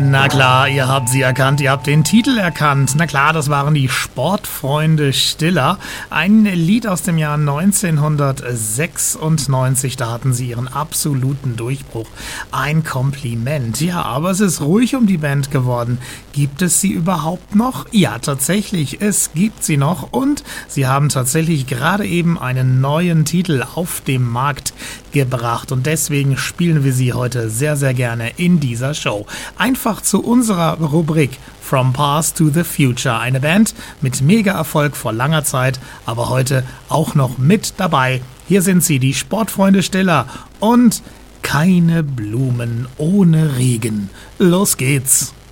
Na klar, ihr habt sie erkannt, ihr habt den Titel erkannt. Na klar, das waren die Sportfreunde Stiller. Ein Lied aus dem Jahr 1996, da hatten sie ihren absoluten Durchbruch. Ein Kompliment. Ja, aber es ist ruhig um die Band geworden. Gibt es sie überhaupt noch? Ja, tatsächlich, es gibt sie noch und sie haben tatsächlich gerade eben einen neuen Titel auf dem Markt gebracht und deswegen spielen wir sie heute sehr, sehr gerne in dieser Show. Einfach zu unserer Rubrik From Past to the Future. Eine Band mit Mega-Erfolg vor langer Zeit, aber heute auch noch mit dabei. Hier sind sie, die Sportfreunde Stiller und Keine Blumen ohne Regen. Los geht's!